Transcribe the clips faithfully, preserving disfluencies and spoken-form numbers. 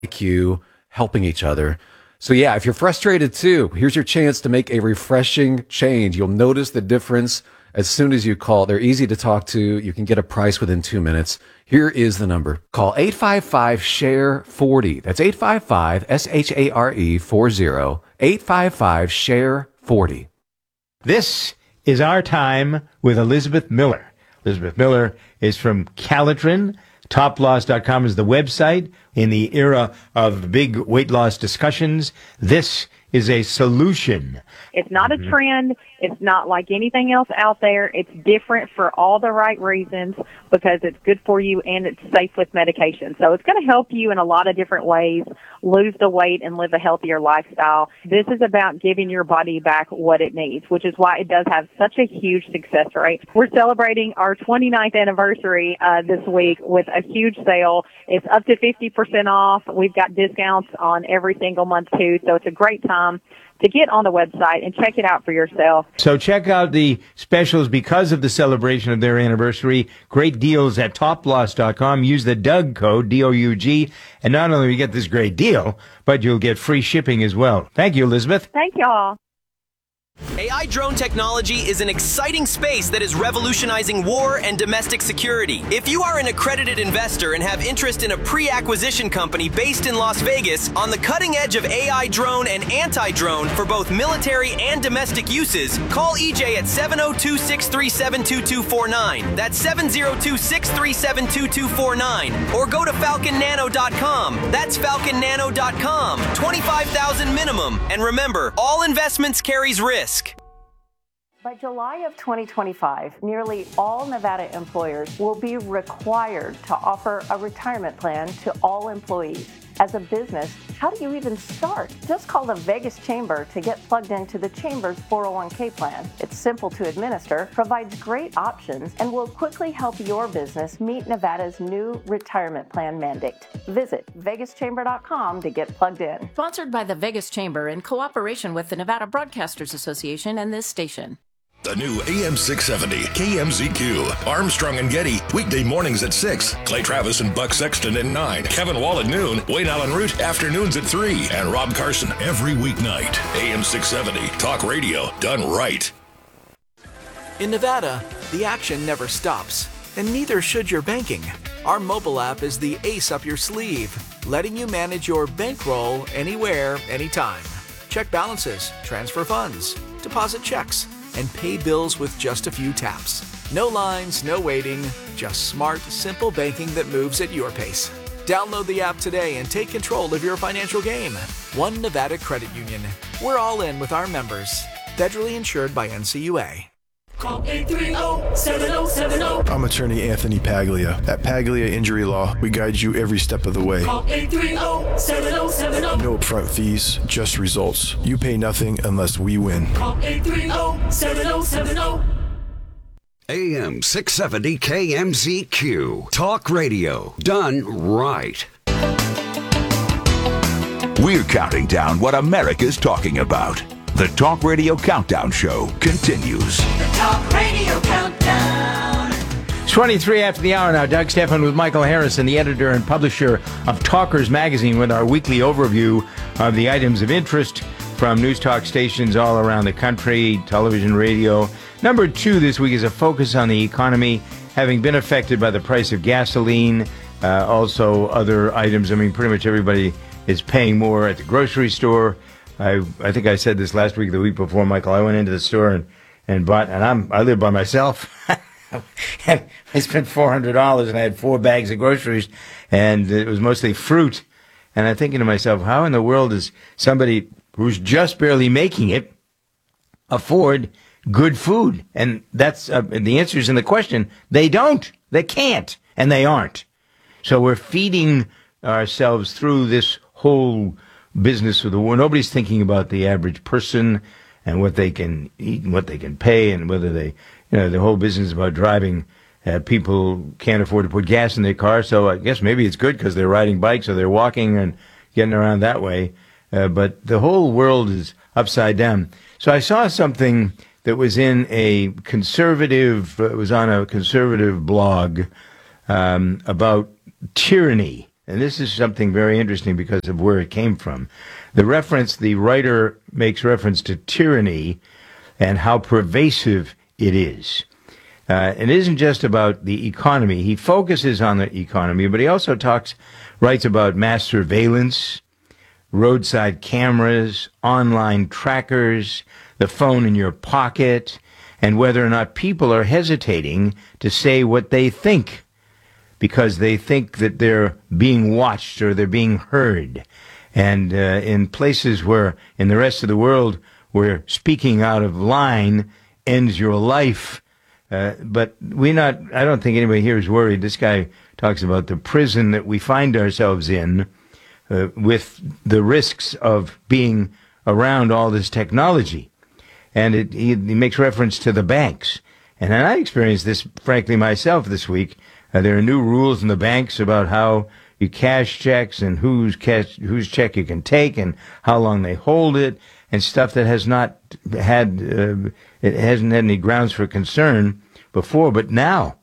you helping each other. So yeah, if you're frustrated too, here's your chance to make a refreshing change. You'll notice the difference as soon as you call. They're easy to talk to. You can get a price within two minutes. Here is the number. Call eight five five, share forty. That's eight five five, S H A R E forty, eight five five, share forty. This is Our Time with Elizabeth Miller. Elizabeth Miller is from Calitrin. top loss dot com is the website. In the era of big weight loss discussions, this is a solution. It's not a trend. It's not like anything else out there. It's different for all the right reasons because it's good for you and it's safe with medication. So it's going to help you in a lot of different ways lose the weight and live a healthier lifestyle. This is about giving your body back what it needs, which is why it does have such a huge success rate. We're celebrating our twenty-ninth anniversary uh, this week with a huge sale. It's up to fifty percent off. We've got discounts on every single month too, so it's a great time to get on the website and check it out for yourself. So check out the specials because of the celebration of their anniversary. Great deals at top loss dot com. Use the Doug code, D O U G, and not only will you get this great deal, but you'll get free shipping as well. Thank you, Elizabeth. Thank y'all. A I drone technology is an exciting space that is revolutionizing war and domestic security. If you are an accredited investor and have interest in a pre-acquisition company based in Las Vegas on the cutting edge of A I drone and anti-drone for both military and domestic uses, call E J at seven oh two, six three seven, two two four nine. That's seven oh two, six three seven, two two four nine. Or go to falcon nano dot com. That's falcon nano dot com. twenty-five thousand minimum. And remember, all investments carries risk. By July of twenty twenty-five, nearly all Nevada employers will be required to offer a retirement plan to all employees. As a business, how do you even start? Just call the Vegas Chamber to get plugged into the Chamber's four oh one k plan. It's simple to administer, provides great options, and will quickly help your business meet Nevada's new retirement plan mandate. Visit vegas chamber dot com to get plugged in. Sponsored by the Vegas Chamber in cooperation with the Nevada Broadcasters Association and this station. The new A M six seventy K M Z Q. Armstrong and Getty, weekday mornings at six. Clay Travis and Buck Sexton at nine. Kevin Wall at noon. Wayne Allen Root, afternoons at three. And Rob Carson every weeknight. A M six seventy, talk radio done right. In Nevada, the action never stops, and neither should your banking. Our mobile app is the ace up your sleeve, letting you manage your bankroll anywhere, anytime. Check balances, transfer funds, deposit checks, and pay bills with just a few taps. No lines, no waiting, just smart, simple banking that moves at your pace. Download the app today and take control of your financial game. One Nevada Credit Union. We're all in with our members. Federally insured by N C U A. Call eight three zero, seven zero seven zero. I'm attorney Anthony Paglia. At Paglia Injury Law, we guide you every step of the way. Call eight three zero, seven zero seven zero. No upfront fees, just results. You pay nothing unless we win. Call eight three zero, seven zero seven zero. A M six seventy K M Z Q. Talk radio done right. We're counting down what America's talking about. The Talk Radio Countdown Show continues. The Talk Radio Countdown. It's twenty-three after the hour now. Doug Stephan with Michael Harrison, the editor and publisher of Talkers Magazine, with our weekly overview of the items of interest from news talk stations all around the country, television, radio. Number two this week is a focus on the economy, having been affected by the price of gasoline, uh, also other items. I mean, pretty much everybody is paying more at the grocery store. I I think I said this last week, the week before, Michael. I went into the store and, and bought, and I'm I live by myself. And I spent four hundred dollars and I had four bags of groceries, and it was mostly fruit. And I'm thinking to myself, how in the world does somebody who's just barely making it afford good food? And that's uh, the answer is in the question. They don't. They can't. And they aren't. So we're feeding ourselves through this whole business of the war. Nobody's thinking about the average person and what they can eat and what they can pay, and whether they, you know, the whole business about driving. Uh, people can't afford to put gas in their car, so I guess maybe it's good because they're riding bikes or they're walking and getting around that way. Uh, but the whole world is upside down. So I saw something that was in a conservative, uh, it was on a conservative blog um, about tyranny. and this is something very interesting because of where it came from. The reference, the writer makes reference to tyranny and how pervasive it is. Uh, it isn't just about the economy. He focuses on the economy, but he also talks, writes about mass surveillance, roadside cameras, online trackers, the phone in your pocket, and whether or not people are hesitating to say what they think because they think that they're being watched or they're being heard. And uh, in places where, in the rest of the world, where speaking out of line ends your life, uh, but we not, I don't think anybody here is worried. This guy talks about the prison that we find ourselves in uh, with the risks of being around all this technology. And it, he, he makes reference to the banks. And I experienced this, frankly, myself this week. Uh, there are new rules in the banks about how you cash checks and whose cash, whose check you can take and how long they hold it and stuff that has not had, uh, it hasn't had any grounds for concern before, but now.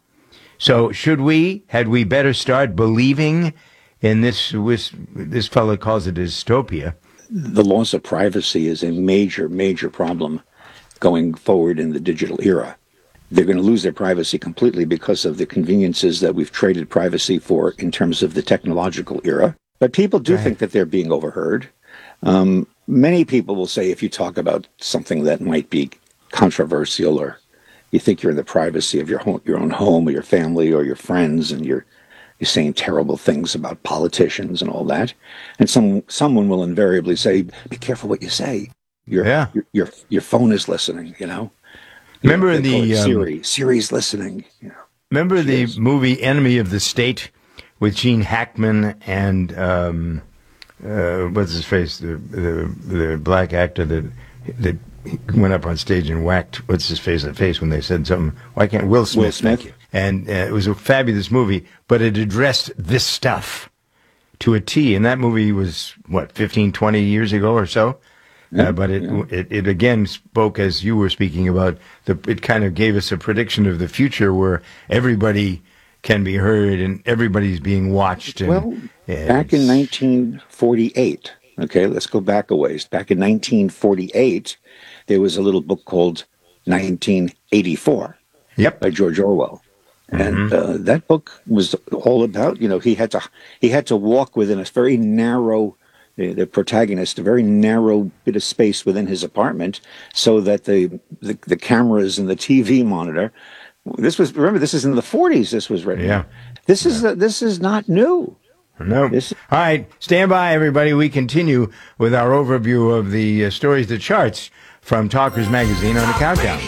So should we, had we better start believing in this, this, this fellow calls it dystopia? The loss of privacy is a major, major problem going forward in the digital era. They're going to lose their privacy completely because of the conveniences that we've traded privacy for in terms of the technological era. But people do right. think that they're being overheard. Um, many people will say if you talk about something that might be controversial or you think you're in the privacy of your home, your own home or your family or your friends and you're you're saying terrible things about politicians and all that. And some someone will invariably say, be careful what you say. Your yeah. your, your your phone is listening, you know. Remember you know, the um, Siri, Siri's listening. You know. Remember the is. movie Enemy of the State with Gene Hackman and um, uh, what's his face, the, the the black actor that that went up on stage and whacked what's his face in the face when they said something. Why can't Will Smith? Will Smith. Thank you. And uh, it was a fabulous movie, but it addressed this stuff to a T. And that movie was what fifteen, twenty years ago or so. Uh, but it, yeah. it it again spoke, as you were speaking about, the it kind of gave us a prediction of the future where everybody can be heard and everybody's being watched. And, well, back in nineteen forty-eight, okay, let's go back a ways. Back in nineteen forty-eight, there was a little book called nineteen eighty-four yep. by George Orwell. Mm-hmm. And uh, that book was all about, you know, he had to he had to walk within a very narrow The, the protagonist, a very narrow bit of space within his apartment so that the, the the cameras and the T V monitor, this was, remember, this is in the forties, this was written. Yeah. This is, uh, this is not new. No. This, All right, stand by, everybody. We continue with our overview of the uh, stories, the charts from Talkers Magazine on the Countdown.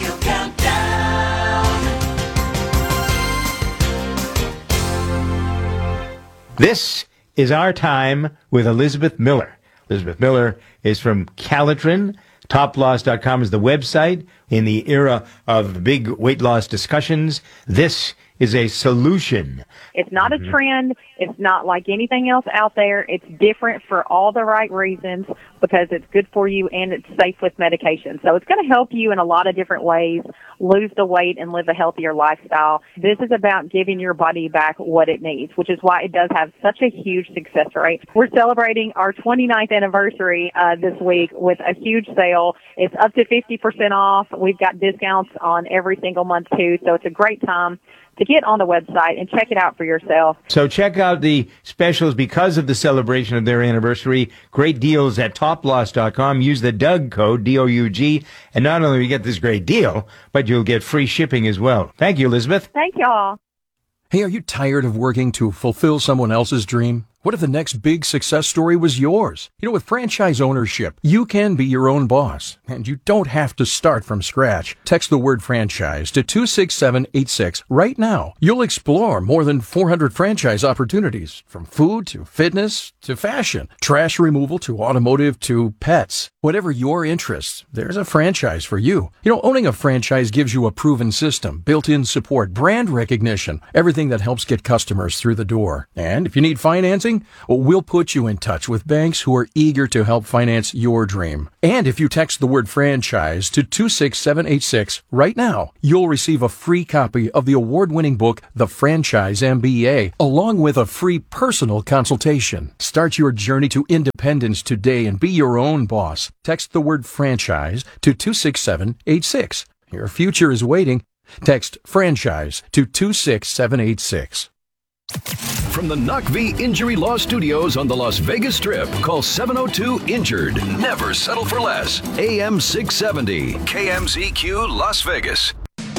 This is Our Time with Elizabeth Miller. Elizabeth Miller is from Calitrin. Top Loss dot com is the website. In the era of big weight loss discussions, this is a solution. It's not a Mm-hmm. trend. It's not like anything else out there. It's different for all the right reasons because it's good for you and it's safe with medication. So it's going to help you in a lot of different ways lose the weight and live a healthier lifestyle. This is about giving your body back what it needs, which is why it does have such a huge success rate. We're celebrating our twenty-ninth anniversary uh, this week with a huge sale. It's up to fifty percent off. We've got discounts on every single month too, so it's a great time to get on the website and check it out for yourself. So check out the specials because of the celebration of their anniversary. Great deals at Top Loss dot com. Use the Doug code, D O U G, and not only will you get this great deal, but you'll get free shipping as well. Thank you, Elizabeth. Thank y'all. Hey, are you tired of working to fulfill someone else's dream? What if the next big success story was yours? You know, with franchise ownership, you can be your own boss, and you don't have to start from scratch. Text the word franchise to two six seven eight six right now. You'll explore more than four hundred franchise opportunities, from food to fitness to fashion, trash removal to automotive to pets. Whatever your interests, there's a franchise for you. You know, owning a franchise gives you a proven system, built-in support, brand recognition, everything that helps get customers through the door. And if you need financing, well, we'll put you in touch with banks who are eager to help finance your dream. And if you text the word franchise to two six seven eight six right now, you'll receive a free copy of the award-winning book, The Franchise M B A, along with a free personal consultation. Start your journey to independence today and be your own boss. Text the word franchise to two six seven eight six. Your future is waiting. Text franchise to two six seven eight six. From the Knock V Injury Law Studios on the Las Vegas Strip, call seven oh two INJURED. Never settle for less. A M six seventy, K M Z Q, Las Vegas.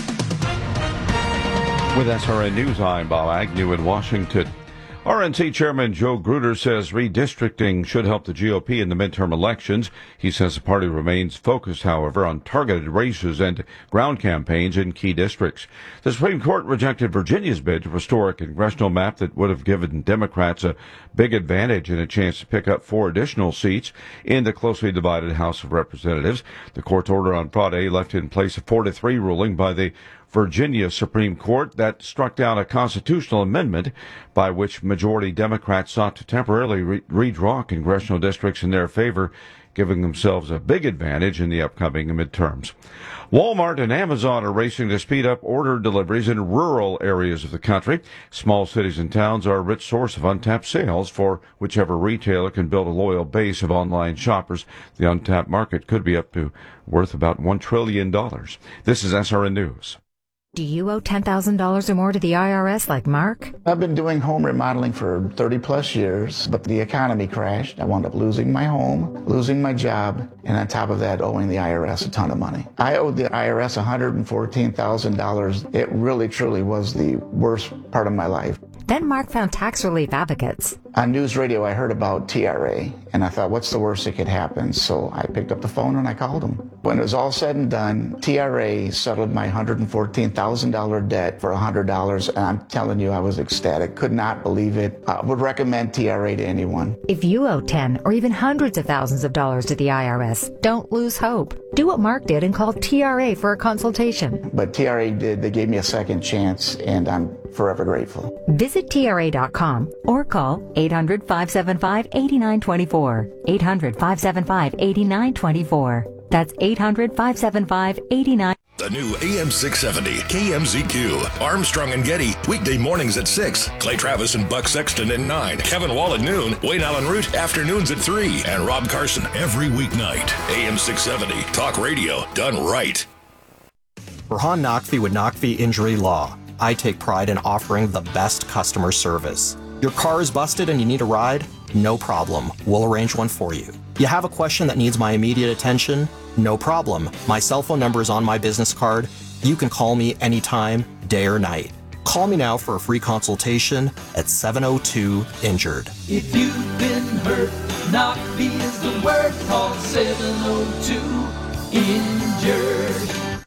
With S R N News, I'm Bob Agnew in Washington. R N C Chairman Joe Gruder says redistricting should help the G O P in the midterm elections. He says the party remains focused, however, on targeted races and ground campaigns in key districts. The Supreme Court rejected Virginia's bid to restore a congressional map that would have given Democrats a big advantage and a chance to pick up four additional seats in the closely divided House of Representatives. The court's order on Friday left in place a four to three ruling by the Virginia Supreme Court that struck down a constitutional amendment by which majority Democrats sought to temporarily re- redraw congressional districts in their favor, giving themselves a big advantage in the upcoming midterms. Walmart and Amazon are racing to speed up order deliveries in rural areas of the country. Small cities and towns are a rich source of untapped sales for whichever retailer can build a loyal base of online shoppers. The untapped market could be up to worth about one trillion dollars. This is S R N News. Do you owe ten thousand dollars or more to the I R S like Mark? I've been doing home remodeling for thirty plus years, but the economy crashed. I wound up losing my home, losing my job, and on top of that, owing the I R S a ton of money. I owed the I R S one hundred fourteen thousand dollars. It really, truly was the worst part of my life. Then Mark found Tax Relief Advocates. On news radio, I heard about T R A, and I thought, what's the worst that could happen? So I picked up the phone and I called them. When it was all said and done, T R A settled my one hundred fourteen thousand dollars debt for one hundred dollars, and I'm telling you, I was ecstatic. Could not believe it. I would recommend T R A to anyone. If you owe ten or even hundreds of thousands of dollars to the I R S, don't lose hope. Do what Mark did and call T R A for a consultation. But T R A did. They gave me a second chance, and I'm forever grateful. Visit T R A dot com or call eight hundred, five seven five, eight nine two four. eight hundred, five seven five, eight nine two four. That's eight hundred, five seven five, eight nine. The new A M six seventy, K M Z Q. Armstrong and Getty, weekday mornings at six. Clay Travis and Buck Sexton at nine. Kevin Wall at noon. Wayne Allen Root, afternoons at three. And Rob Carson every weeknight. A M six seventy, talk radio done right. Rahan Naqvi with Naqvi Injury Law. I take pride in offering the best customer service. Your car is busted and you need a ride? No problem. We'll arrange one for you. You have a question that needs my immediate attention? No problem. My cell phone number is on my business card. You can call me anytime, day or night. Call me now for a free consultation at seven oh two INJURED. If you've been hurt, Naqvi is the word. Call seven oh two INJURED.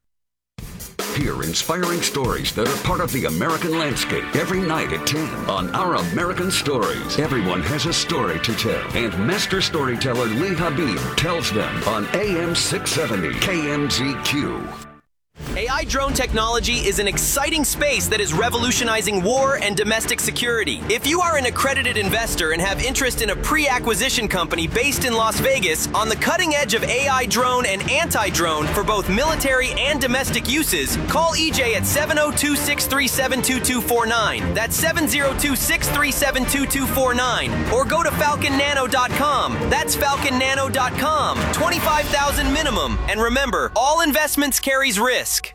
Hear inspiring stories that are part of the American landscape every night at ten on Our American Stories. Everyone has a story to tell, and master storyteller Lee Habib tells them on A M six seventy K M Z Q. A I drone technology is an exciting space that is revolutionizing war and domestic security. If you are an accredited investor and have interest in a pre-acquisition company based in Las Vegas on the cutting edge of A I drone and anti-drone for both military and domestic uses, call E J at seven oh two, six three seven, two two four nine. That's seven oh two, six three seven, two two four nine. Or go to falcon nano dot com. That's falcon nano dot com. twenty-five thousand minimum. And remember, all investments carries risk.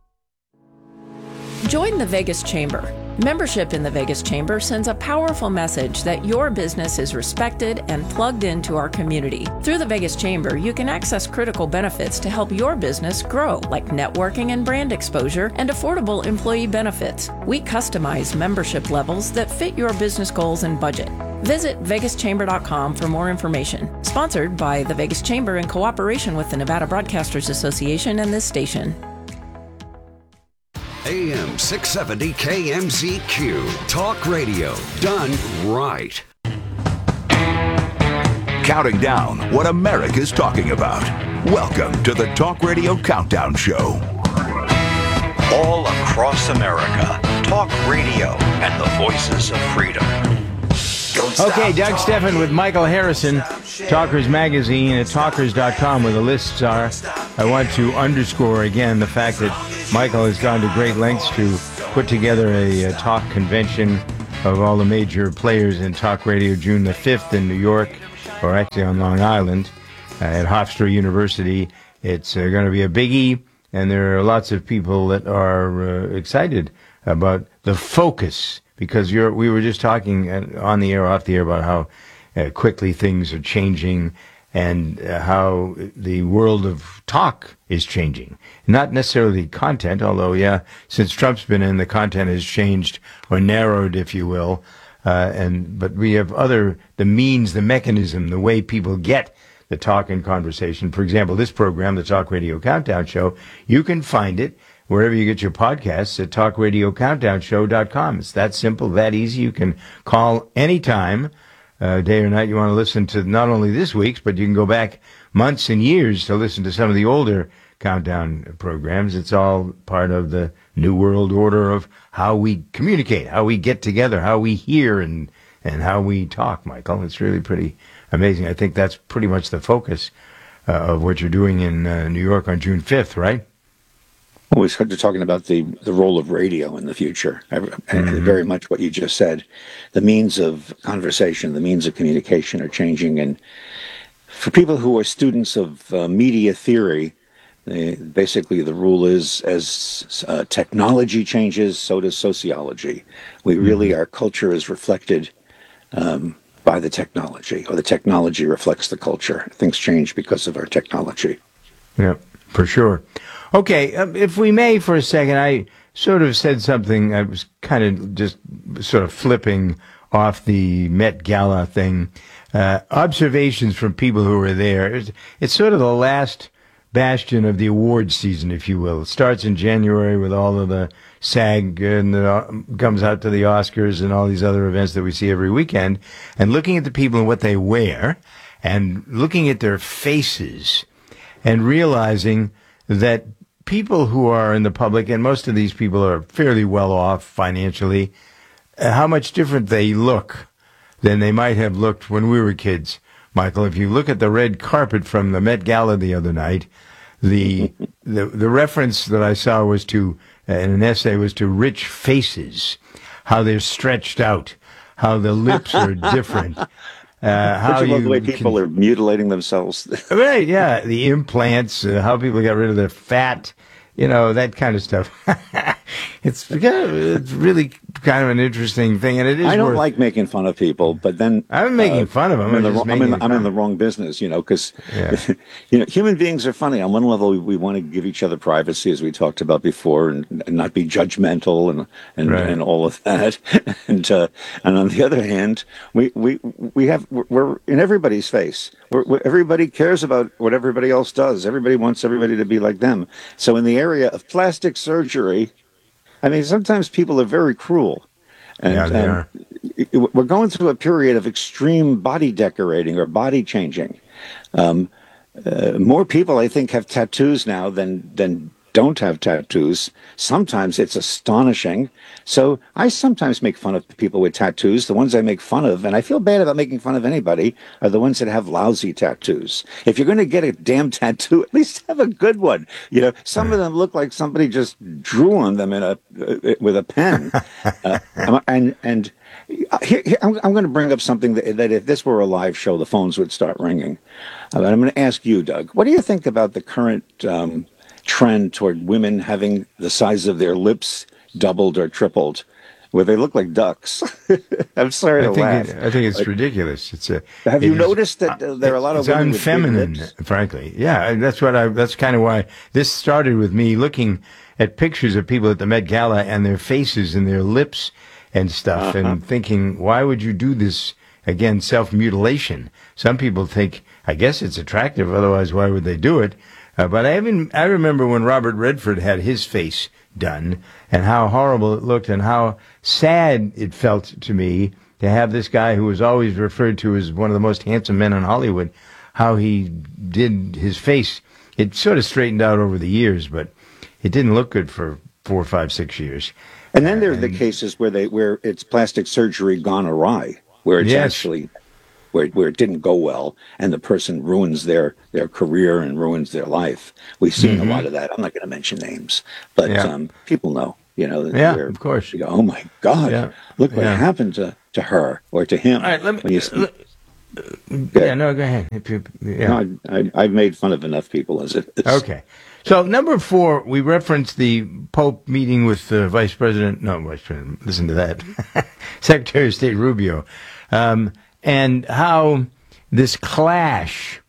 Join the Vegas Chamber. Membership in the Vegas Chamber sends a powerful message that your business is respected and plugged into our community. Through the Vegas Chamber, you can access critical benefits to help your business grow, like networking and brand exposure and affordable employee benefits. We customize membership levels that fit your business goals and budget. Visit vegas chamber dot com for more information. Sponsored by the Vegas Chamber in cooperation with the Nevada Broadcasters Association and this station. A M six seventy K M Z Q. Talk radio done right. counting down what America's talking about. Welcome to the Talk Radio Countdown Show. All across America, talk radio and the voices of freedom. Okay, Doug Stephan with Michael Harrison, Talkers Magazine at talkers dot com, where the lists are. I want to underscore again the fact that Michael has gone to great lengths to put together a, a talk convention of all the major players in talk radio June the fifth in New York, or actually on Long Island, uh, at Hofstra University. It's uh, going to be a biggie, and there are lots of people that are uh, excited about the focus, because you're, we were just talking on the air, off the air, about how uh, quickly things are changing and uh, how the world of talk is changing. Not necessarily content, although, yeah, since Trump's been in, the content has changed or narrowed, if you will. Uh, and but we have other, the means, the mechanism, the way people get the talk and conversation. For example, this program, the Talk Radio Countdown Show, you can find it wherever you get your podcasts at talk radio countdown show dot com. It's that simple, that easy. You can call anytime, uh, day or night, you want to listen to not only this week's, but you can go back months and years to listen to some of the older countdown programs. It's all part of the new world order of how we communicate, how we get together, how we hear, and, and how we talk, Michael. It's really pretty amazing. I think that's pretty much the focus uh, of what you're doing in uh, New York on June fifth, right? Well, we started talking about the, the role of radio in the future, and mm-hmm. very much what you just said. The means of conversation, the means of communication are changing, and for people who are students of uh, media theory, they, basically the rule is as uh, technology changes, so does sociology. We really, mm-hmm. our culture is reflected um, by the technology, or the technology reflects the culture. Things change because of our technology. Yeah, for sure. Okay, um, if we may for a second, I sort of said something, I was kind of just sort of flipping off the Met Gala thing. Uh, observations from people who were there. It's, it's sort of the last bastion of the awards season, if you will. It starts in January with all of the SAG and the, comes out to the Oscars and all these other events that we see every weekend. And looking at the people and what they wear and looking at their faces and realizing that people who are in the public, and most of these people are fairly well off financially, uh, how much different they look than they might have looked when we were kids. Michael, if you look at the red carpet from the Met Gala the other night, the the, the reference that I saw was to, uh, in an essay, was to rich faces, how they're stretched out, how the lips are different. Uh, how you you the way people can, are mutilating themselves. Right, yeah. The implants, uh, how people got rid of their fat, you know, that kind of stuff. It's it's really kind of an interesting thing, and it is. I don't worth, like making fun of people, but then I'm making uh, fun of them. I'm, in the, I'm, I'm, in, I'm in the wrong business, you know, because yeah. you know, human beings are funny. On one level, we, we want to give each other privacy, as we talked about before, and, and not be judgmental and and, right. and all of that. and uh, and on the other hand, we we we have we're, we're in everybody's face. We're, we're, everybody cares about what everybody else does. Everybody wants everybody to be like them. So in the area of plastic surgery, I mean, sometimes people are very cruel. And, yeah, they and are. We're going through a period of extreme body decorating or body changing. Um, uh, more people, I think, have tattoos now than than don't have tattoos. Sometimes it's astonishing. So I sometimes make fun of people with tattoos. The ones I make fun of, and I feel bad about making fun of anybody, are the ones that have lousy tattoos. If you're going to get a damn tattoo, at least have a good one. You know, some of them look like somebody just drew on them in a uh, with a pen. uh, and and here, here, I'm, I'm going to bring up something that, that if this were a live show, the phones would start ringing. Uh, I'm going to ask you, Doug, what do you think about the current um, trend toward women having the size of their lips doubled or tripled, where they look like ducks? I'm sorry I to think laugh. It, I think it's like, ridiculous. It's a. Have it you is, noticed that uh, there are a lot of it's women unfeminine, with big lips? frankly. Yeah, that's what I. That's kind of why this started with me looking at pictures of people at the Met Gala and their faces and their lips and stuff, uh-huh. and thinking, why would you do this? Again, self-mutilation. Some people think, I guess it's attractive, otherwise why would they do it? Uh, but I even I remember when Robert Redford had his face done, and how horrible it looked, and how sad it felt to me to have this guy who was always referred to as one of the most handsome men in Hollywood, how he did his face. It sort of straightened out over the years, but it didn't look good for four, five, six years. And then there are the cases where they where it's plastic surgery gone awry, where it's Yes. actually where where it didn't go well, and the person ruins their their career and ruins their life. We've seen Mhm. a lot of that. I'm not going to mention names, but Yeah. um, people know. You know, Yeah, where of course. You go, oh my God, Yeah. look what Yeah. happened to, to her or to him. All right, let me. When you see- let- yeah, no, go ahead. If you, yeah. No, I, I, I've made fun of enough people as it is. Okay. So number four, we referenced the Pope meeting with the Vice President. No, Vice President. Listen to that, Secretary of State Rubio, um, and how this clash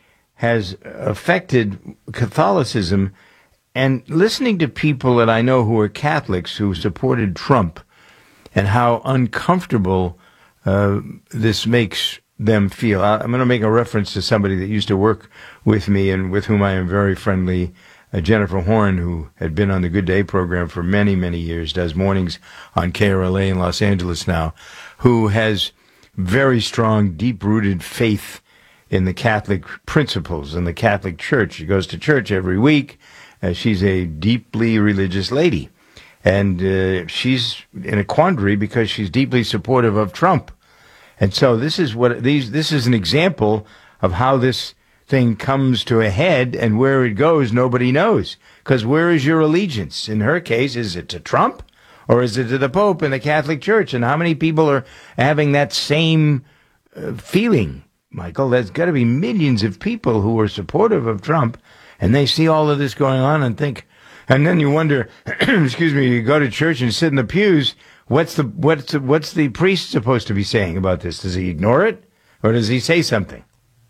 has affected Catholicism. And listening to people that I know who are Catholics who supported Trump, and how uncomfortable uh, this makes them feel. I- I'm going to make a reference to somebody that used to work with me and with whom I am very friendly, uh, Jennifer Horn, who had been on the Good Day program for many, many years, does mornings on K R L A in Los Angeles now, who has very strong, deep-rooted faith in the Catholic principles and the Catholic Church. She goes to church every week. Uh, she's a deeply religious lady. And uh, she's in a quandary because she's deeply supportive of Trump. And so this is what these this is an example of how this thing comes to a head, and where it goes nobody knows. Because where is your allegiance? In her case, is it to Trump or is it to the Pope and the Catholic Church? And how many people are having that same uh, feeling, Michael? There's got to be millions of people who are supportive of Trump, and they see all of this going on and think, and then you wonder, excuse me, you go to church and sit in the pews. What's the what's the, what's the priest supposed to be saying about this? Does he ignore it, or does he say something?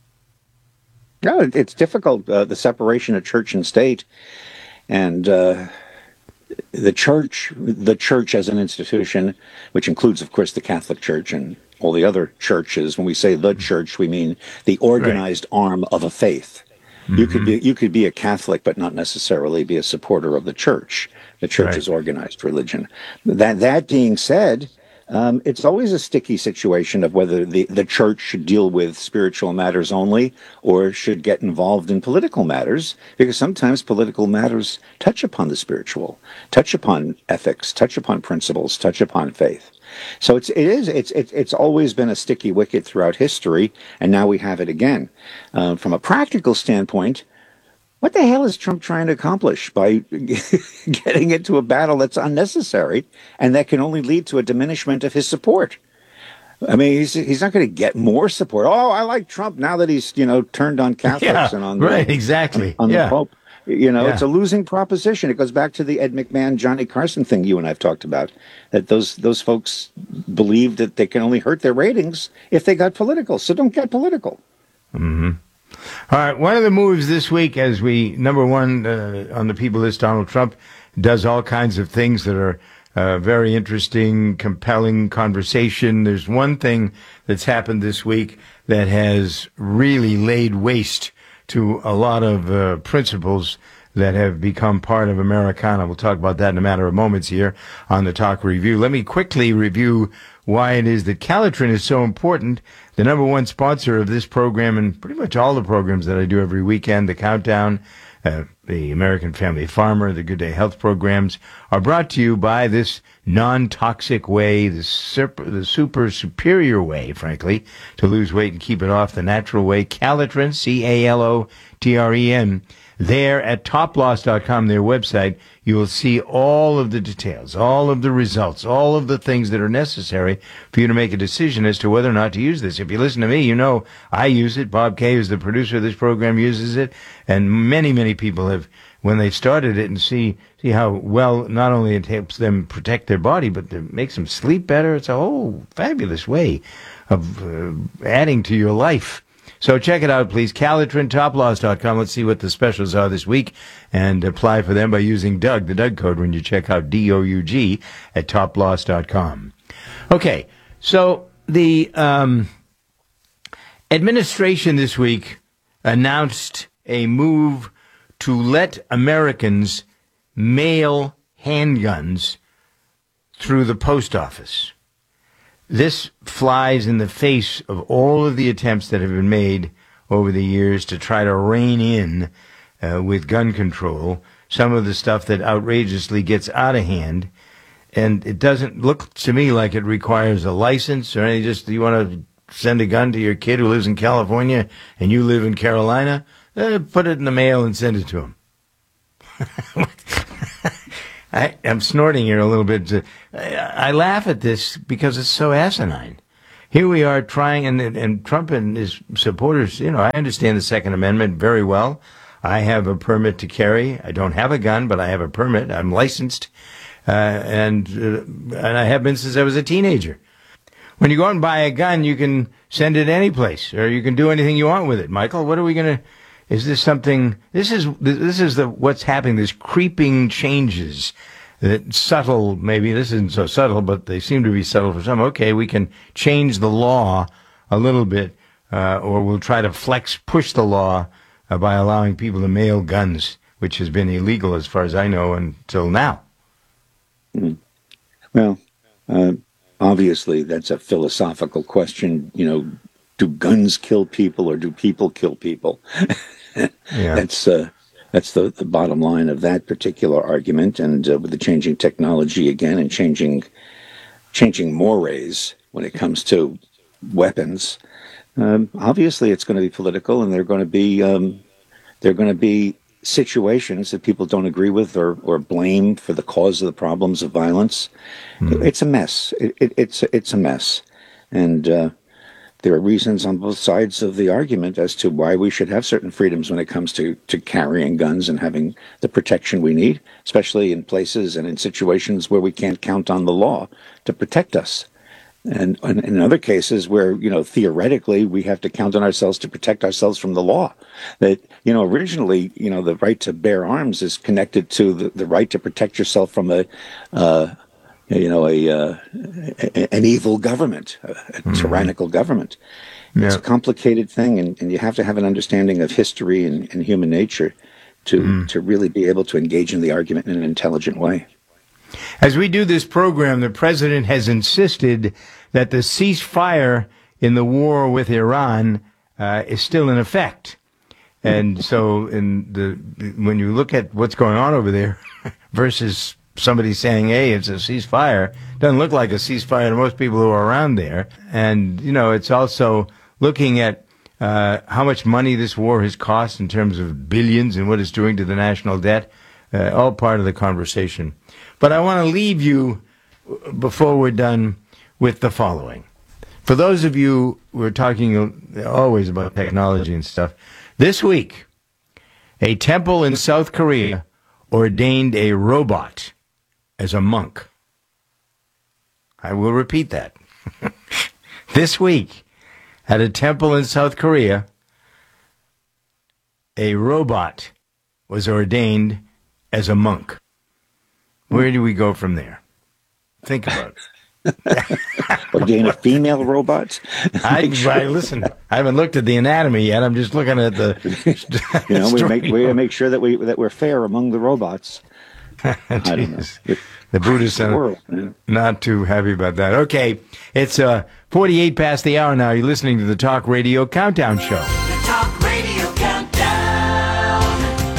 No, it's difficult, uh, the separation of church and state. And uh, the church, the church as an institution, which includes, of course, the Catholic Church and all the other churches. When we say the church, we mean the organized right. arm of a faith. Mm-hmm. You could be you could be a Catholic, but not necessarily be a supporter of the church. The church right. is organized religion. That that being said, um, it's always a sticky situation of whether the, the church should deal with spiritual matters only or should get involved in political matters, because sometimes political matters touch upon the spiritual, touch upon ethics, touch upon principles, touch upon faith. So it's it is it's it's it's always been a sticky wicket throughout history, and now we have it again. Uh, from a practical standpoint, what the hell is Trump trying to accomplish by getting into a battle that's unnecessary and that can only lead to a diminishment of his support? I mean, he's he's not going to get more support. Oh, I like Trump now that he's you know turned on Catholics yeah, and on right the, exactly on, on yeah. the Pope. You know, yeah. it's a losing proposition. It goes back to the Ed McMahon, Johnny Carson thing you and I've talked about, that those those folks believe that they can only hurt their ratings if they got political. So don't get political. Mm-hmm. All right. One of the moves this week, as we, number one, uh, on the people list, Donald Trump does all kinds of things that are uh, very interesting, compelling conversation. There's one thing that's happened this week that has really laid waste to a lot of uh, principles that have become part of Americana. We'll talk about that in a matter of moments here on the Talk Review. Let me quickly review why it is that Calitrin is so important. The number one sponsor of this program and pretty much all the programs that I do every weekend, the Countdown, uh, the American Family Farmer, the Good Day Health programs, are brought to you by this non-toxic way, the super, the super superior way, frankly, to lose weight and keep it off, the natural way, Calitrin, C A L O T R E N. There at top loss dot com, their website, you will see all of the details, all of the results, all of the things that are necessary for you to make a decision as to whether or not to use this. If you listen to me, you know I use it. Bob Kay, who's the producer of this program, uses it. And many, many people have, when they started it and see see how well not only it helps them protect their body, but it makes them sleep better. It's a whole fabulous way of uh, adding to your life. So check it out, please. Calitrin, top loss dot com. Let's see what the specials are this week and apply for them by using Doug, the Doug code, when you check out D O U G at top loss dot com. Okay, so the um, administration this week announced a move to let Americans mail handguns through the post office. this flies in the face of all of the attempts that have been made over the years to try to rein in uh, with gun control some of the stuff that outrageously gets out of hand. And it doesn't look to me like it requires a license or any, just, you want to send a gun to your kid who lives in California and you live in Carolina, uh, put it in the mail and send it to him. I, I'm snorting here a little bit. I, I laugh at this because it's so asinine. Here we are trying, and, and Trump and his supporters, you know, I understand the Second Amendment very well. I have a permit to carry. I don't have a gun, but I have a permit. I'm licensed, uh, and uh, and I have been since I was a teenager. When you go out and buy a gun, you can send it any place, or you can do anything you want with it. Michael, what are we going to... Is this something, this is, this is the, what's happening, this creeping changes, that subtle, maybe this isn't so subtle, but they seem to be subtle for some. Okay, we can change the law a little bit, uh, or we'll try to flex, push the law uh, by allowing people to mail guns, which has been illegal as far as I know until now. Mm. Well, uh, obviously that's a philosophical question, you know, do guns kill people or do people kill people? Yeah. That's uh, that's the, the bottom line of that particular argument. And uh, with the changing technology again and changing changing mores when it comes to weapons, um, obviously it's going to be political, and they're going to be um, they're going to be situations that people don't agree with or, or blame for the cause of the problems of violence. Mm. It's a mess. It, it, it's it's a mess, and. Uh, There are reasons on both sides of the argument as to why we should have certain freedoms when it comes to, to carrying guns and having the protection we need, especially in places and in situations where we can't count on the law to protect us. And, and in other cases where, you know, theoretically we have to count on ourselves to protect ourselves from the law. That, you know, originally, you know, the right to bear arms is connected to the, the right to protect yourself from a, uh, you know, a, uh, a an evil government, a, a mm-hmm. tyrannical government. Yeah. It's a complicated thing, and, and you have to have an understanding of history and, and human nature to mm. to really be able to engage in the argument in an intelligent way. As we do this program, the president has insisted that the ceasefire in the war with Iran uh, is still in effect. And so in the when you look at what's going on over there versus somebody saying, hey, it's a ceasefire, doesn't look like a ceasefire to most people who are around there. And, you know, it's also looking at uh, how much money this war has cost in terms of billions and what it's doing to the national debt, uh, all part of the conversation. But I want to leave you, before we're done, with the following. For those of you who are talking always about technology and stuff, this week, a temple in South Korea ordained a robot as a monk. I will repeat that. This week, at a temple in South Korea, a robot was ordained as a monk. Where do we go from there? Think about it. Ordain a female robot? I, sure. I listen. I haven't looked at the anatomy yet. I'm just looking at the. You know, we make we make sure that we that we're fair among the robots. I don't know. The Buddhists are world, not too happy about that. Okay, it's uh, forty-eight past the hour now. You're listening to the Talk Radio Countdown Show. The Talk Radio Countdown.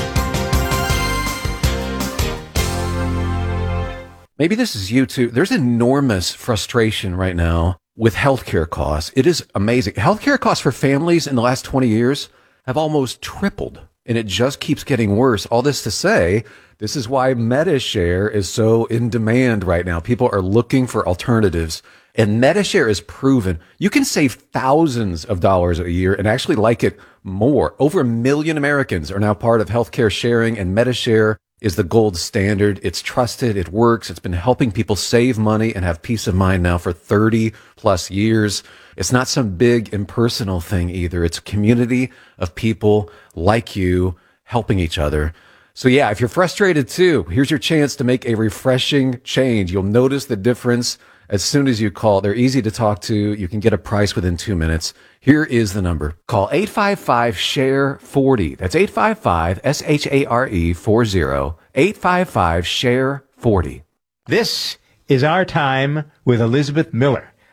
Maybe this is you too. There's enormous frustration right now with healthcare costs. It is amazing. Healthcare costs for families in the last twenty years have almost tripled, and it just keeps getting worse. All this to say, this is why MediShare is so in demand right now. People are looking for alternatives, and MediShare is proven. You can save thousands of dollars a year and actually like it more. Over a million Americans are now part of healthcare sharing, and MediShare is the gold standard. It's trusted. It works. It's been helping people save money and have peace of mind now for thirty plus years. It's not some big impersonal thing either. It's a community of people like you helping each other. So yeah, if you're frustrated too, here's your chance to make a refreshing change. You'll notice the difference as soon as you call. They're easy to talk to. You can get a price within two minutes. Here is the number. Call eight five five, S H A R E, forty. That's eight five five, S H A R E, forty. eight five five, S H A R E, forty. This is Our Time with Elizabeth Miller.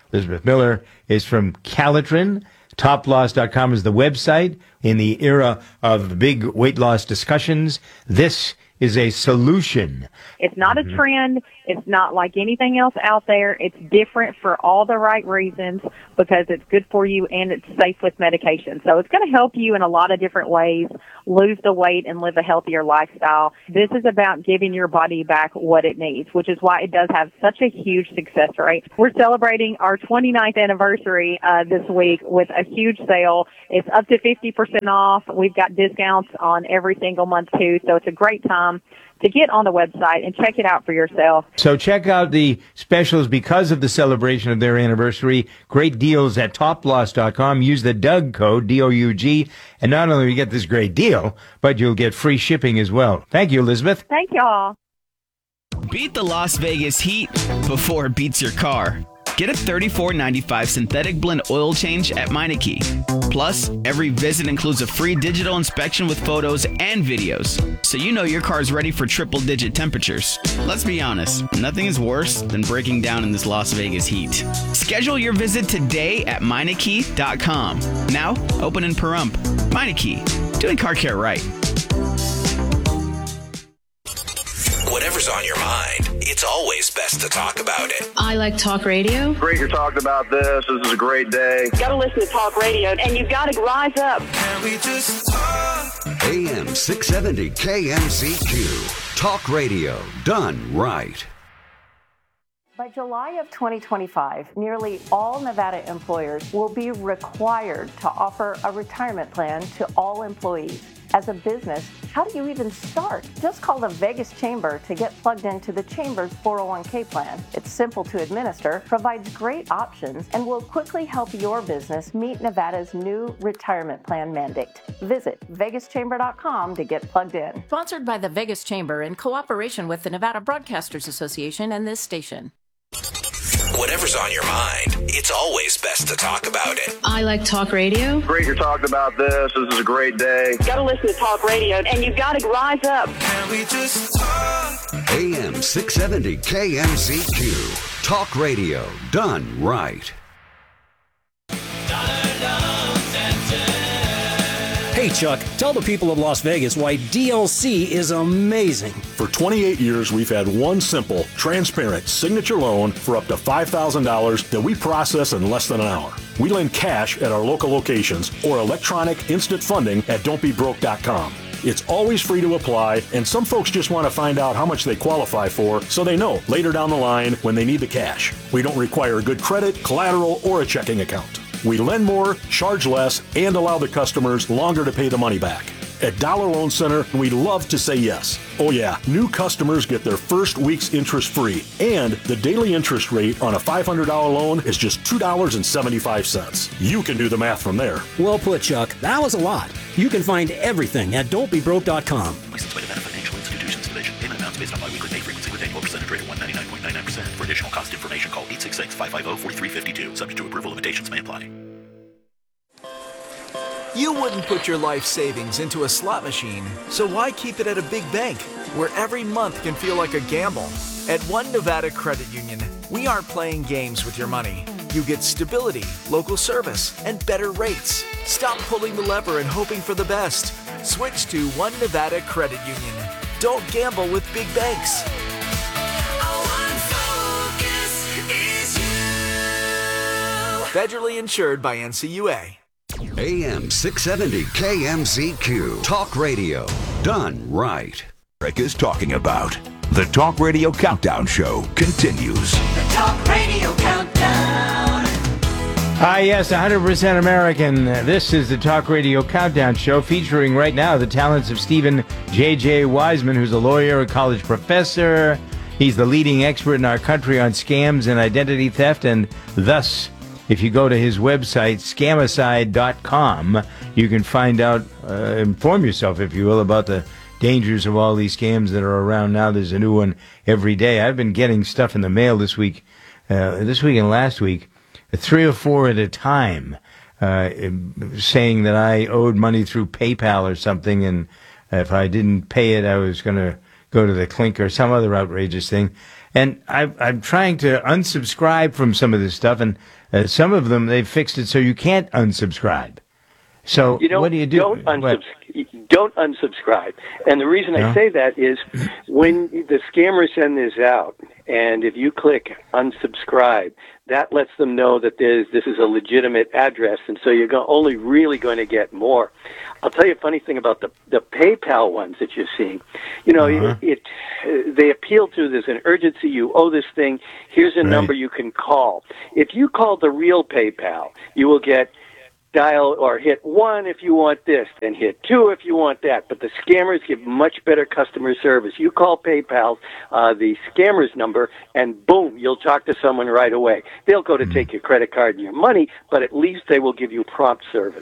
Elizabeth Miller is from Calitrin. top loss dot com is the website. In the era of big weight loss discussions, this is a solution. It's not a trend. It's not like anything else out there. It's different for all the right reasons because it's good for you and it's safe with medication. So it's going to help you in a lot of different ways lose the weight and live a healthier lifestyle. This is about giving your body back what it needs, which is why it does have such a huge success rate. We're celebrating our twenty-ninth anniversary uh, this week with a huge sale. It's up to fifty percent off. We've got discounts on every single month too, so it's a great time to get on the website and check it out for yourself. So check out the specials because of the celebration of their anniversary. Great deals at top loss dot com. Use the Doug code, D O U G, and not only will you get this great deal, but you'll get free shipping as well. Thank you, Elizabeth. Thank y'all. Beat the Las Vegas heat before it beats your car. Get a thirty-four ninety-five synthetic blend oil change at Meineke. Plus, every visit includes a free digital inspection with photos and videos, so you know your car's ready for triple-digit temperatures. Let's be honest, nothing is worse than breaking down in this Las Vegas heat. Schedule your visit today at Meineke dot com. Now, open in Pahrump. Meineke, doing car care right. Whatever's on your mind, it's always best to talk about it. I like talk radio. Great you're talking about this. This is a great day. You gotta listen to talk radio, and you gotta rise up. Can we just talk? A M six seventy K M Z Q. Talk radio done right. By July of twenty twenty-five, nearly all Nevada employers will be required to offer a retirement plan to all employees. As a business, how do you even start? Just call the Vegas Chamber to get plugged into the Chamber's four oh one k plan. It's simple to administer, provides great options, and will quickly help your business meet Nevada's new retirement plan mandate. Visit vegas chamber dot com to get plugged in. Sponsored by the Vegas Chamber in cooperation with the Nevada Broadcasters Association and this station. Whatever's on your mind, it's always best to talk about it. I like talk radio. Great you're talking about this. This is a great day. You gotta listen to talk radio, and you gotta rise up. Can we just talk? A M six seventy K M Z Q. Talk radio done right. Hey, Chuck, tell the people of Las Vegas why D L C is amazing. For twenty-eight years, we've had one simple, transparent signature loan for up to five thousand dollars that we process in less than an hour. We lend cash at our local locations or electronic instant funding at don't be broke dot com. It's always free to apply, and some folks just want to find out how much they qualify for so they know later down the line when they need the cash. We don't require good credit, collateral, or a checking account. We lend more, charge less, and allow the customers longer to pay the money back. At Dollar Loan Center, we love to say yes. Oh yeah, new customers get their first week's interest free, and the daily interest rate on a five hundred dollars loan is just two dollars and seventy-five cents. You can do the math from there. Well put, Chuck. That was a lot. You can find everything at don't be broke dot com. Licensed by Nevada Financial Institutions Division. Payment amounts based on biweekly pay frequency with annual percentage rate of one ninety-nine point nine nine percent. For additional cost information, call eight six six, five five zero, four three five two. Subject to approval, limitations may apply. You wouldn't put your life savings into a slot machine, so why keep it at a big bank, where every month can feel like a gamble? At One Nevada Credit Union, we aren't playing games with your money. You get stability, local service, and better rates. Stop pulling the lever and hoping for the best. Switch to One Nevada Credit Union. Don't gamble with big banks. Federally insured by N C U A. A M six seventy K M Z Q. Talk radio done right. America's talking about. The Talk Radio Countdown Show continues. The Talk Radio Countdown. Ah, yes, one hundred percent American. This is the Talk Radio Countdown Show, featuring right now the talents of Stephen J J. Wiseman, who's a lawyer, a college professor. He's the leading expert in our country on scams and identity theft, and thus, if you go to his website, scamicide dot com, you can find out, uh, inform yourself, if you will, about the dangers of all these scams that are around now. There's a new one every day. I've been getting stuff in the mail this week, uh, this week and last week, three or four at a time, uh, saying that I owed money through PayPal or something, and if I didn't pay it, I was going to go to the clink or some other outrageous thing. And I, I'm trying to unsubscribe from some of this stuff, and Uh, some of them, they've fixed it so you can't unsubscribe. So you know, what do you do? Don't, unsubs- don't unsubscribe. And the reason No? I say that is when the scammers send this out, and if you click unsubscribe, that lets them know that there's, this is a legitimate address, and so you're go- only really going to get more. I'll tell you a funny thing about the the PayPal ones that you're seeing. You know, Uh-huh. it, it they appeal to there's an urgency. You owe this thing. Here's a Right. number you can call. If you call the real PayPal, you will get dial or hit one if you want this, then hit two if you want that. But the scammers give much better customer service. You call PayPal, uh, the scammer's number, and boom, you'll talk to someone right away. They'll go to take your credit card and your money, but at least they will give you prompt service.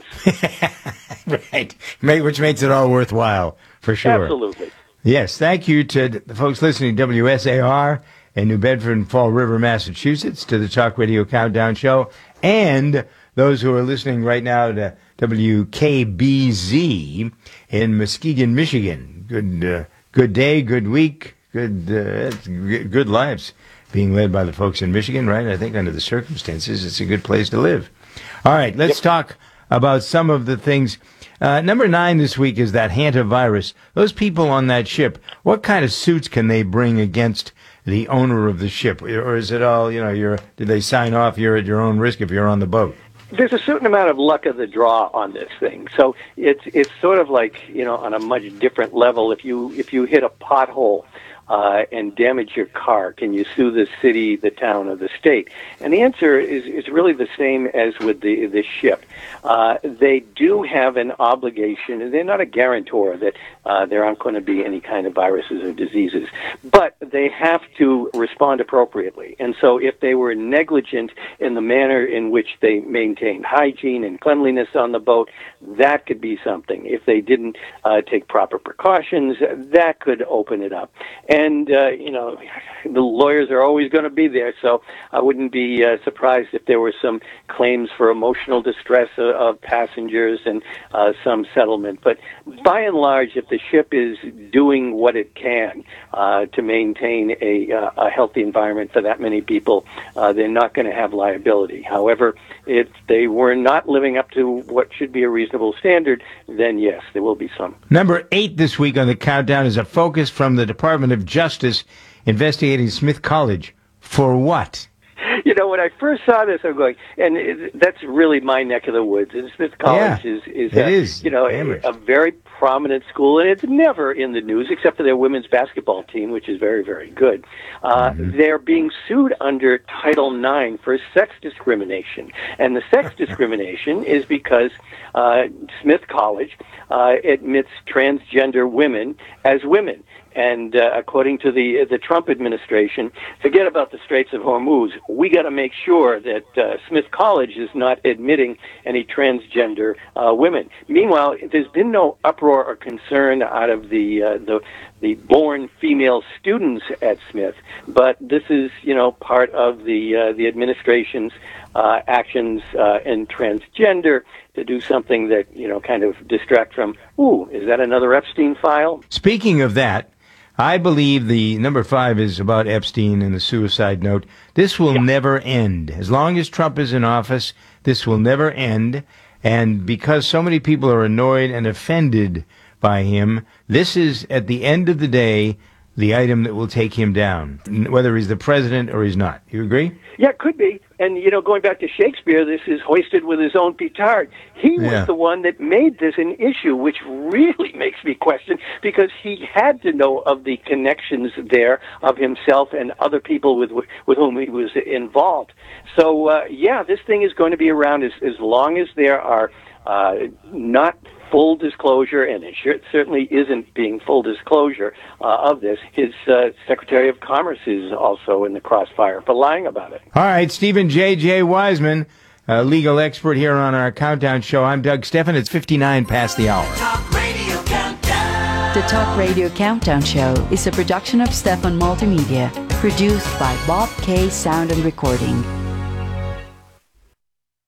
Right, which makes it all worthwhile, for sure. Absolutely. Yes, thank you to the folks listening to W S A R in New Bedford and Fall River, Massachusetts, to the Talk Radio Countdown Show, and those who are listening right now to W K B Z in Muskegon, Michigan. Good, uh, good day, good week, good, uh, good lives being led by the folks in Michigan, right? I think under the circumstances, it's a good place to live. All right, let's yep. talk about some of the things. Uh, number nine this week is that hantavirus. Those people on that ship, what kind of suits can they bring against the owner of the ship? Or is it all, you know, you're, did they sign off, you're at your own risk if you're on the boat? There's a certain amount of luck of the draw on this thing, so it's it's sort of like, you know, on a much different level. If you if you hit a pothole uh, and damage your car, can you sue the city, the town, or the state? And the answer is is really the same as with the the ship. Uh, they do have an obligation, and they're not a guarantor that uh, there aren't going to be any kind of viruses or diseases, but they have to respond appropriately. And so if they were negligent in the manner in which they maintained hygiene and cleanliness on the boat, that could be something. If they didn't uh, take proper precautions, that could open it up. And, uh, you know, the lawyers are always going to be there, so I wouldn't be uh, surprised if there were some claims for emotional distress of, of passengers and uh, some settlement. But by and large, if the ship is doing what it can uh, to maintain a, uh, a healthy environment for that many people, uh, they're not going to have liability. However, if they were not living up to what should be a reasonable standard, then yes, there will be some. Number eight this week on the countdown is a focus from the Department of Justice investigating Smith College. For what? You know, when I first saw this, I'm going, and it, that's really my neck of the woods. And Smith College yeah, is, is, it a, is. you know, a, a very prominent school, and it's never in the news except for their women's basketball team, which is very, very good. Uh, mm-hmm. They're being sued under Title nine for sex discrimination, and the sex discrimination is because uh, Smith College uh, admits transgender women as women. And uh, according to the the Trump administration, forget about the Straits of Hormuz. We got to make sure that uh, Smith College is not admitting any transgender uh, women. Meanwhile, there's been no uproar or concern out of the uh, the the born female students at Smith, but this is, you know, part of the uh, the administration's uh, actions uh, in transgender to do something that, you know, kind of distract from, ooh, is that another Epstein file? Speaking of that, I believe the number five is about Epstein and the suicide note. This will yeah. never end. As long as Trump is in office, this will never end. And because so many people are annoyed and offended by him, this is, at the end of the day, the item that will take him down, whether he's the president or he's not. You agree? Yeah, it could be. And, you know, going back to Shakespeare, this is hoisted with his own petard. He yeah. was the one that made this an issue, which really makes me question, because he had to know of the connections there of himself and other people with with whom he was involved. So, uh, yeah, this thing is going to be around as, as long as there are uh, not full disclosure, and it sure, certainly isn't being full disclosure uh, of this. His uh, Secretary of Commerce is also in the crossfire for lying about it. All right, Stephen J J. Wiseman, a legal expert here on our Countdown Show. I'm Doug Steffen. It's fifty-nine past the hour. Talk Radio Countdown. The Talk Radio Countdown Show is a production of Steffen Multimedia, produced by Bob K. Sound and Recording.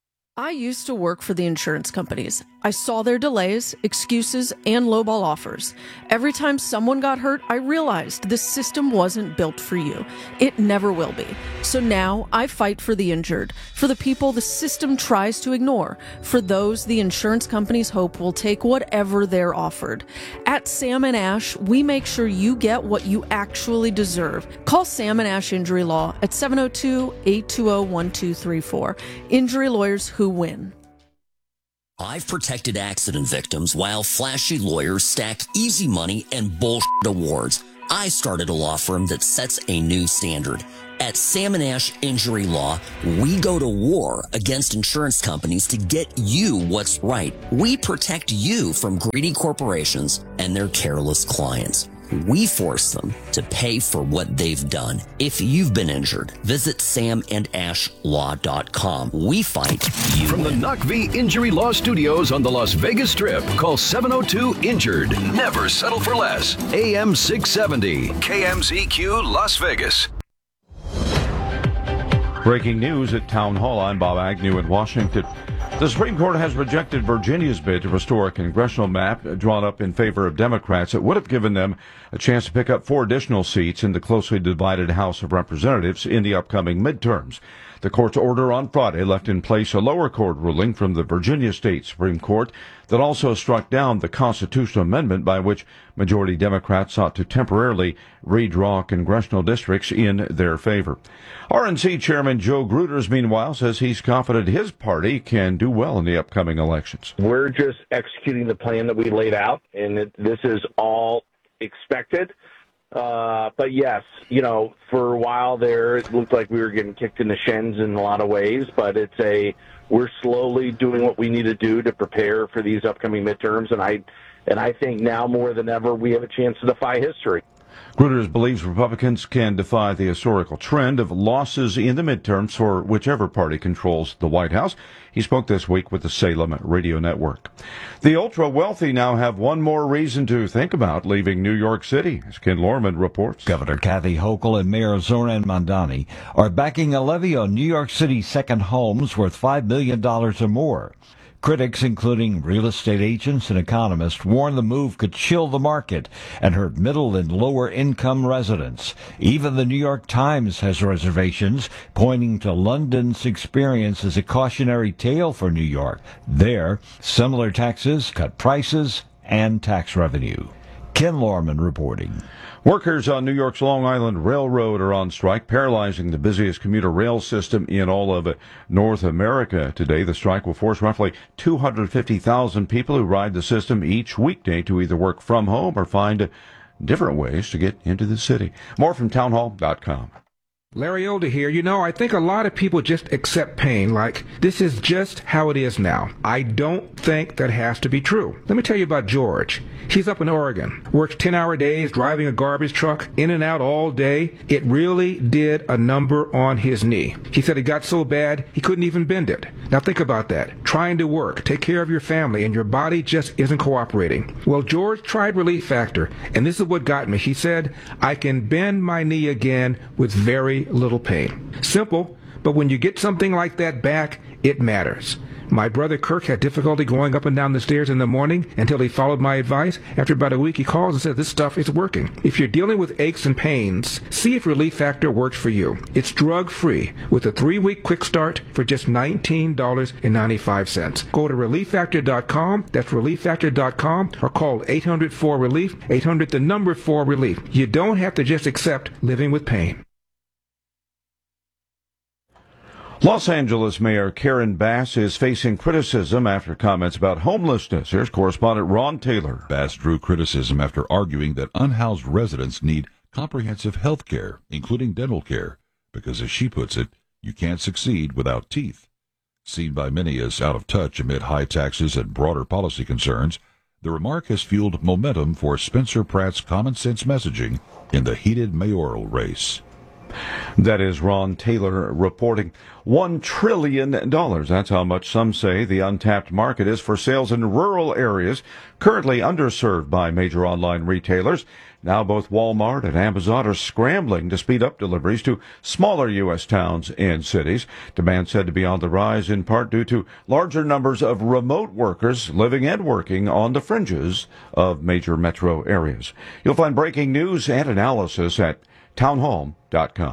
I used to work for the insurance companies. I saw their delays, excuses, and lowball offers. Every time someone got hurt, I realized this system wasn't built for you. It never will be. So now I fight for the injured, for the people the system tries to ignore, for those the insurance companies hope will take whatever they're offered. At Sam and Ash, we make sure you get what you actually deserve. Call Sam and Ash Injury Law at seven oh two, eight two zero, one two three four. Injury lawyers who win. I've protected accident victims while flashy lawyers stack easy money and bullshit awards. I started a law firm that sets a new standard. At Sam and Ash Injury Law, we go to war against insurance companies to get you what's right. We protect you from greedy corporations and their careless clients. We force them to pay for what they've done. If you've been injured, visit sam and ash law dot com. We fight, you From win. the Knock V Injury Law Studios on the Las Vegas Strip, call seven oh two INJURED. Never settle for less. A M six seventy, K M Z Q, Las Vegas. Breaking news at Town Hall. I'm Bob Agnew in Washington. The Supreme Court has rejected Virginia's bid to restore a congressional map drawn up in favor of Democrats that would have given them a chance to pick up four additional seats in the closely divided House of Representatives in the upcoming midterms. The court's order on Friday left in place a lower court ruling from the Virginia State Supreme Court that also struck down the constitutional amendment by which majority Democrats sought to temporarily redraw congressional districts in their favor. R N C Chairman Joe Gruters, meanwhile, says he's confident his party can do well in the upcoming elections. We're just executing the plan that we laid out, and it, this is all expected. Uh, but yes, you know, for a while there, it looked like we were getting kicked in the shins in a lot of ways, but it's a, we're slowly doing what we need to do to prepare for these upcoming midterms. And I, and I think now more than ever, we have a chance to defy history. Gruters believes Republicans can defy the historical trend of losses in the midterms for whichever party controls the White House. He spoke this week with the Salem Radio Network. The ultra-wealthy now have one more reason to think about leaving New York City, as Ken Lorman reports. Governor Kathy Hochul and Mayor Zoran Mandani are backing a levy on New York City second homes worth five million dollars or more. Critics, including real estate agents and economists, warn the move could chill the market and hurt middle and lower income residents. Even the New York Times has reservations, pointing to London's experience as a cautionary tale for New York. There, similar taxes cut prices and tax revenue. Ken Lorman reporting. Workers on New York's Long Island Railroad are on strike, paralyzing the busiest commuter rail system in all of North America today. The strike will force roughly two hundred fifty thousand people who ride the system each weekday to either work from home or find different ways to get into the city. More from townhall dot com. Larry Older here. You know, I think a lot of people just accept pain like this is just how it is now. I don't think that has to be true. Let me tell you about George. He's up in Oregon, works ten-hour days, driving a garbage truck, in and out all day. It really did a number on his knee. He said it got so bad he couldn't even bend it. Now think about that. Trying to work, take care of your family, and your body just isn't cooperating. Well, George tried Relief Factor, and this is what got me. He said, I can bend my knee again with very little pain. Simple, but when you get something like that back, it matters. My brother Kirk had difficulty going up and down the stairs in the morning until he followed my advice. After about a week, he calls and says, this stuff is working. If you're dealing with aches and pains, see if Relief Factor works for you. It's drug-free with a three-week quick start for just nineteen dollars and ninety-five cents. Go to relief factor dot com, that's relief factor dot com, or call eight hundred four relief, eight hundred the number four relief. You don't have to just accept living with pain. Los Angeles Mayor Karen Bass is facing criticism after comments about homelessness. Here's correspondent Ron Taylor. Bass drew criticism after arguing that unhoused residents need comprehensive health care, including dental care, because, as she puts it, you can't succeed without teeth. Seen by many as out of touch amid high taxes and broader policy concerns, the remark has fueled momentum for Spencer Pratt's common sense messaging in the heated mayoral race. That is Ron Taylor reporting. One trillion dollars. That's how much some say the untapped market is for sales in rural areas currently underserved by major online retailers. Now both Walmart and Amazon are scrambling to speed up deliveries to smaller U S towns and cities. Demand said to be on the rise in part due to larger numbers of remote workers living and working on the fringes of major metro areas. You'll find breaking news and analysis at townhall dot com.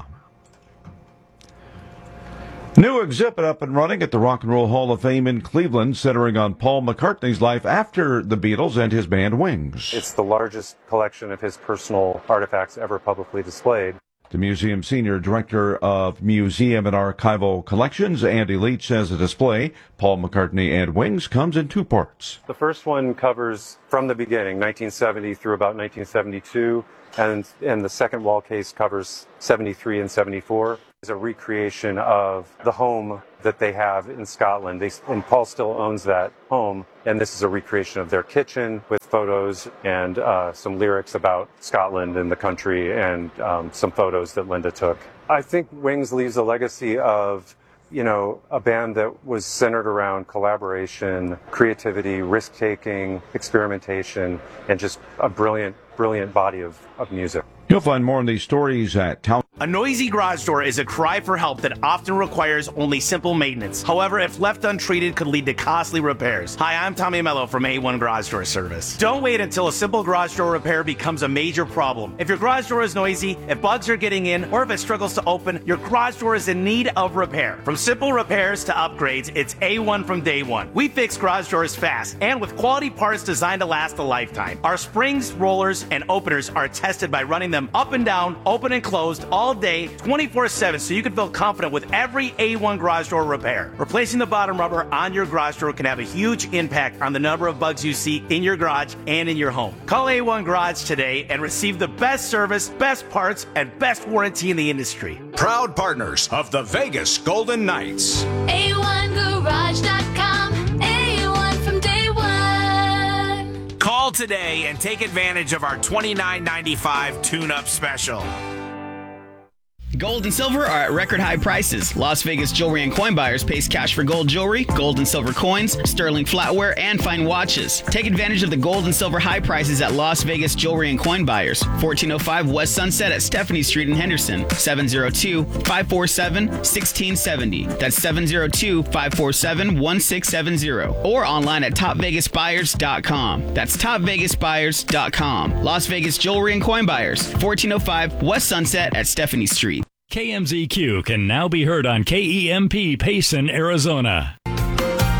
New exhibit up and running at the Rock and Roll Hall of Fame in Cleveland, centering on Paul McCartney's life after the Beatles and his band Wings. It's the largest collection of his personal artifacts ever publicly displayed. The museum senior director of Museum and Archival Collections, Andy Leach, says the display, Paul McCartney and Wings, comes in two parts. The first one covers from the beginning, nineteen seventy through about nineteen seventy-two, and, and the second wall case covers seventy-three and seventy-four. It's a recreation of the home that they have in Scotland. They, and Paul still owns that home, and this is a recreation of their kitchen with photos and uh, some lyrics about Scotland and the country, and um, some photos that Linda took. I think Wings leaves a legacy of, you know, a band that was centered around collaboration, creativity, risk-taking, experimentation, and just a brilliant, brilliant body of, of music. You'll find more on these stories at Town. A noisy garage door is a cry for help that often requires only simple maintenance. However, if left untreated, could lead to costly repairs. Hi, I'm Tommy Mello from A one Garage Door Service. Don't wait until a simple garage door repair becomes a major problem. If your garage door is noisy, if bugs are getting in, or if it struggles to open, your garage door is in need of repair. From simple repairs to upgrades, it's A one from day one. We fix garage doors fast and with quality parts designed to last a lifetime. Our springs, rollers, and openers are tested by running them up and down, open and closed, all day, twenty-four seven, so you can feel confident with every A one garage door repair. Replacing the bottom rubber on your garage door can have a huge impact on the number of bugs you see in your garage and in your home. Call A one Garage today and receive the best service, best parts, and best warranty in the industry. Proud partners of the Vegas Golden Knights. A one garage dot com, A one from day one. Call today and take advantage of our twenty-nine ninety-five tune-up special. Gold and silver are at record high prices. Las Vegas Jewelry and Coin Buyers pays cash for gold jewelry, gold and silver coins, sterling flatware, and fine watches. Take advantage of the gold and silver high prices at Las Vegas Jewelry and Coin Buyers. fourteen oh five West Sunset at Stephanie Street in Henderson. seven oh two, five four seven, one six seven oh. That's seven oh two, five four seven, one six seven oh. Or online at top vegas buyers dot com. That's top vegas buyers dot com. Las Vegas Jewelry and Coin Buyers. fourteen oh five West Sunset at Stephanie Street. K M Z Q can now be heard on K E M P Payson, Arizona.